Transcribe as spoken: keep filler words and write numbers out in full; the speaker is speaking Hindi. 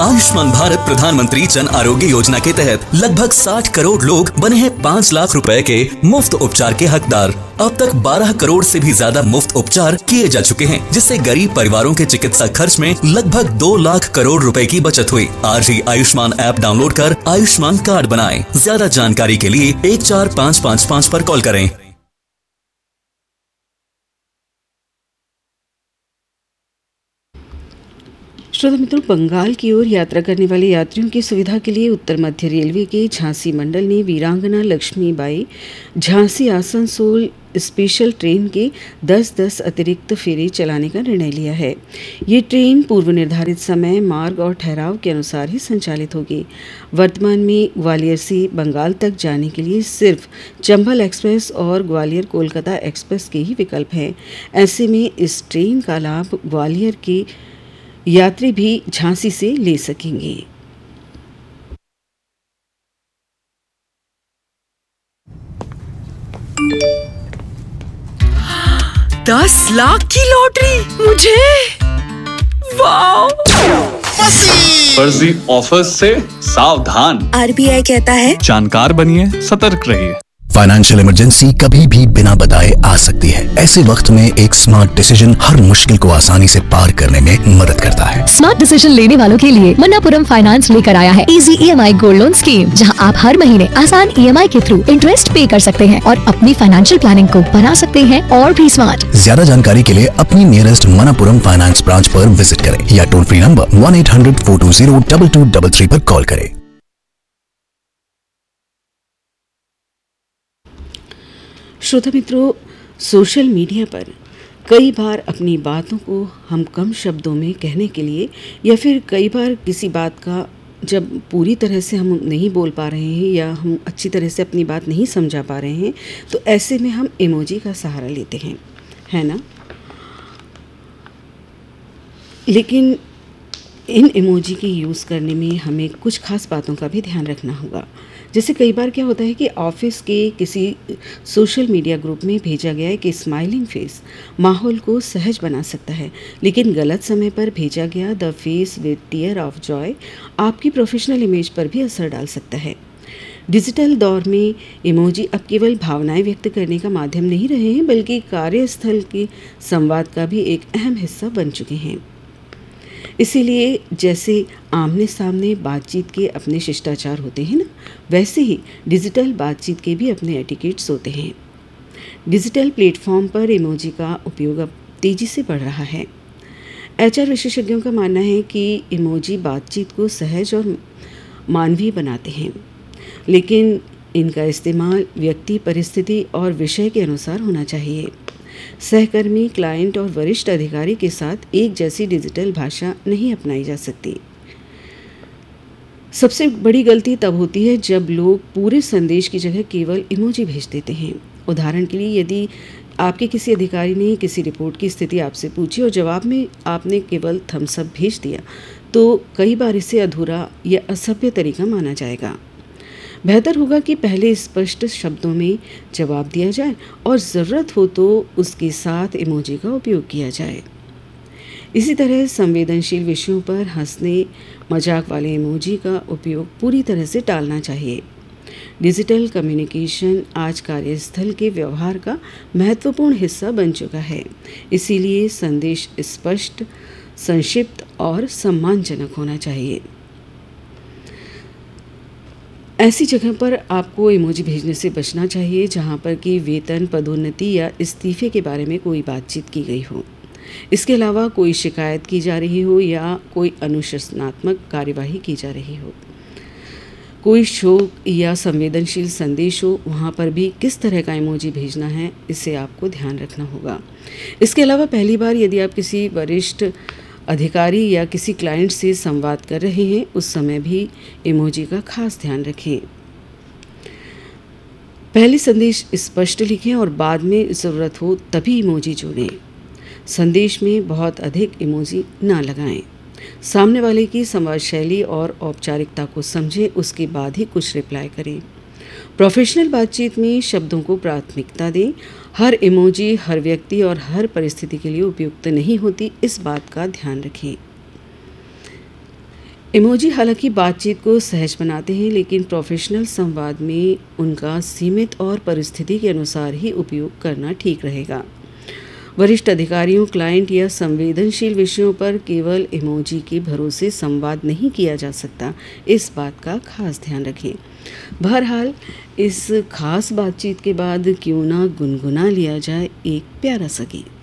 आयुष्मान भारत प्रधानमंत्री जन आरोग्य योजना के तहत लगभग साठ करोड़ लोग बने हैं पाँच लाख रुपए के मुफ्त उपचार के हकदार। अब तक बारह करोड़ से भी ज्यादा मुफ्त उपचार किए जा चुके हैं, जिससे गरीब परिवारों के चिकित्सा खर्च में लगभग दो लाख करोड़ रुपए की बचत हुई। आज ही आयुष्मान ऐप डाउनलोड कर आयुष्मान कार्ड बनाएं। ज्यादा जानकारी के लिए एक चार पाँच पाँच पाँच पर कॉल करें। श्रोता मित्रों, बंगाल की ओर यात्रा करने वाले यात्रियों की सुविधा के लिए उत्तर मध्य रेलवे के झांसी मंडल ने वीरांगना लक्ष्मीबाई झांसी आसनसोल स्पेशल ट्रेन के दस दस अतिरिक्त फेरे चलाने का निर्णय लिया है। ये ट्रेन पूर्व निर्धारित समय, मार्ग और ठहराव के अनुसार ही संचालित होगी। वर्तमान में ग्वालियर से बंगाल तक जाने के लिए सिर्फ चंबल एक्सप्रेस और ग्वालियर कोलकाता एक्सप्रेस के ही विकल्प हैं। ऐसे में इस ट्रेन का लाभ ग्वालियर के यात्री भी झांसी से ले सकेंगे। दस लाख की लॉटरी मुझे, वाह! फर्जी ऑफर से सावधान। आरबीआई कहता है जानकार बनिए, सतर्क रहिए। फाइनेंशियल इमरजेंसी कभी भी बिना बताए आ सकती है। ऐसे वक्त में एक स्मार्ट डिसीजन हर मुश्किल को आसानी से पार करने में मदद करता है। स्मार्ट डिसीजन लेने वालों के लिए मन्नापुरम फाइनेंस लेकर आया है easy EMI gold loan scheme, जहां आप हर महीने आसान ईएमआई के थ्रू इंटरेस्ट पे कर सकते हैं और अपनी फाइनेंशियल प्लानिंग को बना सकते हैं और भी स्मार्ट। ज्यादा जानकारी के लिए अपनी नियरेस्ट मन्नापुरम फाइनेंस ब्रांच पर विजिट करें या toll free number one eight hundred four to zero double two double three पर कॉल करें। श्रोता मित्रों, सोशल मीडिया पर कई बार अपनी बातों को हम कम शब्दों में कहने के लिए या फिर कई बार किसी बात का जब पूरी तरह से हम नहीं बोल पा रहे हैं या हम अच्छी तरह से अपनी बात नहीं समझा पा रहे हैं, तो ऐसे में हम इमोजी का सहारा लेते हैं, है ना। लेकिन इन इमोजी के यूज़ करने में हमें कुछ खास बातों का भी ध्यान रखना होगा। जैसे कई बार क्या होता है कि ऑफिस के किसी सोशल मीडिया ग्रुप में भेजा गया एक स्माइलिंग फेस माहौल को सहज बना सकता है, लेकिन गलत समय पर भेजा गया the face with tier of Joy आपकी प्रोफेशनल इमेज पर भी असर डाल सकता है। डिजिटल दौर में इमोजी अब केवल भावनाएं व्यक्त करने का माध्यम नहीं रहे हैं, बल्कि कार्यस्थल के संवाद का भी एक अहम हिस्सा बन चुके हैं। इसीलिए जैसे आमने सामने बातचीत के अपने शिष्टाचार होते हैं ना, वैसे ही डिजिटल बातचीत के भी अपने एटिकेट्स होते हैं। डिजिटल प्लेटफॉर्म पर इमोजी का उपयोग अब तेज़ी से बढ़ रहा है। एचआर विशेषज्ञों का मानना है कि इमोजी बातचीत को सहज और मानवीय बनाते हैं, लेकिन इनका इस्तेमाल व्यक्ति, परिस्थिति और विषय के अनुसार होना चाहिए। सहकर्मी, क्लाइंट और वरिष्ठ अधिकारी के साथ एक जैसी डिजिटल भाषा नहीं अपनाई जा सकती। सबसे बड़ी गलती तब होती है जब लोग पूरे संदेश की जगह केवल इमोजी भेज देते हैं। उदाहरण के लिए, यदि आपके किसी अधिकारी ने किसी रिपोर्ट की स्थिति आपसे पूछी और जवाब में आपने केवल थम्स अप भेज दिया, तो कई बार इसे अधूरा या असभ्य तरीका माना जाएगा। बेहतर होगा कि पहले स्पष्ट शब्दों में जवाब दिया जाए और ज़रूरत हो तो उसके साथ इमोजी का उपयोग किया जाए। इसी तरह संवेदनशील विषयों पर हंसने मजाक वाले इमोजी का उपयोग पूरी तरह से टालना चाहिए। डिजिटल कम्युनिकेशन आज कार्यस्थल के व्यवहार का महत्वपूर्ण हिस्सा बन चुका है, इसीलिए संदेश स्पष्ट, संक्षिप्त और सम्मानजनक होना चाहिए। ऐसी जगह पर आपको इमोजी भेजने से बचना चाहिए जहां पर कि वेतन, पदोन्नति या इस्तीफे के बारे में कोई बातचीत की गई हो। इसके अलावा कोई शिकायत की जा रही हो या कोई अनुशासनात्मक कार्यवाही की जा रही हो, कोई शोक या संवेदनशील संदेश हो, वहाँ पर भी किस तरह का इमोजी भेजना है, इसे आपको ध्यान रखना होगा। इसके अलावा पहली बार यदि आप किसी वरिष्ठ अधिकारी या किसी क्लाइंट से संवाद कर रहे हैं, उस समय भी इमोजी का खास ध्यान रखें। पहले संदेश स्पष्ट लिखें और बाद में ज़रूरत हो तभी इमोजी जोड़ें। संदेश में बहुत अधिक इमोजी ना लगाएं। सामने वाले की संवाद शैली और औपचारिकता को समझें, उसके बाद ही कुछ रिप्लाई करें। प्रोफेशनल बातचीत में शब्दों को प्राथमिकता दें। हर इमोजी हर व्यक्ति और हर परिस्थिति के लिए उपयुक्त नहीं होती, इस बात का ध्यान रखें। इमोजी हालांकि बातचीत को सहज बनाते हैं, लेकिन प्रोफेशनल संवाद में उनका सीमित और परिस्थिति के अनुसार ही उपयोग करना ठीक रहेगा। वरिष्ठ अधिकारियों, क्लाइंट या संवेदनशील विषयों पर केवल इमोजी के भरोसे संवाद नहीं किया जा सकता, इस बात का खास ध्यान रखें। बहरहाल इस खास बातचीत के बाद क्यों ना गुनगुना लिया जाए एक प्यारा सा गीत।